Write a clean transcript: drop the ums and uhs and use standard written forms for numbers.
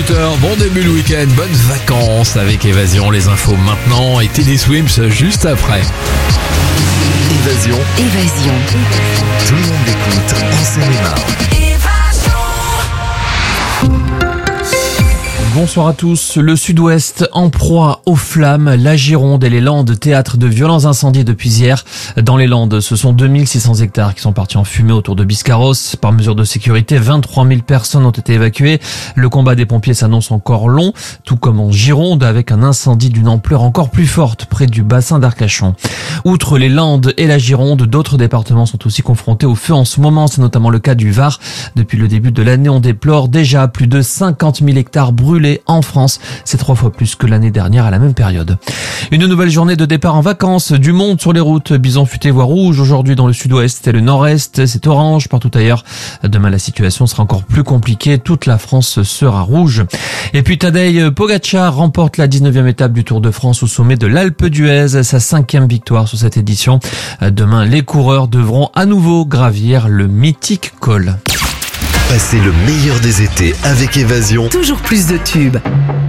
18h, bon début de week-end, bonnes vacances avec Évasion, les infos maintenant et Teddy Swims juste après. Évasion. Tout le monde l'écoute en Seine-et-Marne. Bonsoir à tous. Le Sud-Ouest en proie aux flammes. La Gironde et les Landes, théâtre de violents incendies depuis hier. Dans les Landes, ce sont 2600 hectares qui sont partis en fumée autour de Biscarrosse. Par mesure de sécurité, 23 000 personnes ont été évacuées. Le combat des pompiers s'annonce encore long, tout comme en Gironde, avec un incendie d'une ampleur encore plus forte près du bassin d'Arcachon. Outre les Landes et la Gironde, d'autres départements sont aussi confrontés au feu en ce moment. C'est notamment le cas du Var. Depuis le début de l'année, on déplore déjà plus de 50 000 hectares brûlés en France. C'est 3 fois plus que l'année dernière à la même période. Une nouvelle journée de départ en vacances. Du monde sur les routes. Bison futé voie rouge aujourd'hui dans le sud-ouest et le nord-est. C'est orange partout ailleurs. Demain, la situation sera encore plus compliquée. Toute la France sera rouge. Et puis Tadej Pogačar remporte la 19e étape du Tour de France au sommet de l'Alpe d'Huez. Sa 5e victoire sur cette édition. Demain, les coureurs devront à nouveau gravir le mythique col. Passez le meilleur des étés avec Évasion. Toujours plus de tubes.